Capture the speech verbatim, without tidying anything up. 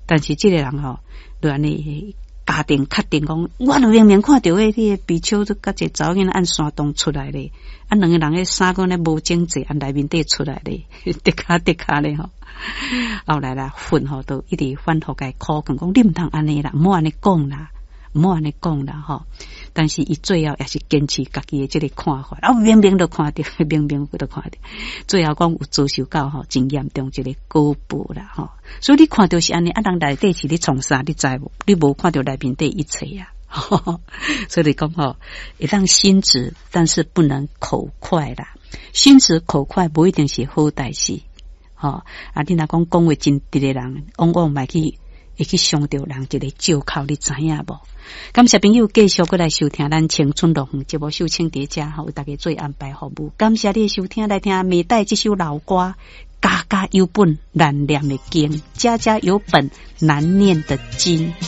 但是这个人吼，就安尼家庭确定讲，我明明看到迄个比丘都甲一个查某囝按山洞出来咧，啊两个人迄衫裤咧无整齐，按内面底出来咧，滴卡滴卡咧吼。后来啦，混吼都一直反复甲苦劝讲，你毋通安尼啦，莫安尼讲啦，莫安尼讲啦吼。但是伊最后也是坚持家己的这个看法，啊明明都看到，明明都看到，最后讲有遭受到吼真严重一个高报啦吼。所以你看到是安尼，啊人内底是你创啥，你知无？你无看到内面底一切呀、啊。所以讲吼，一当心直，但是不能口快啦。心直口快不一定是好代志。吼、哦，啊！你若讲讲话真直的人，往往买去会去伤到人一个借口，你知影无？感谢朋友继续过来收听咱青春乐园节目，秀清伫遮吼，为大家做安排服务。感谢你的收听，来听美代这首老歌，家家有本难念的经，家家有本难念的经。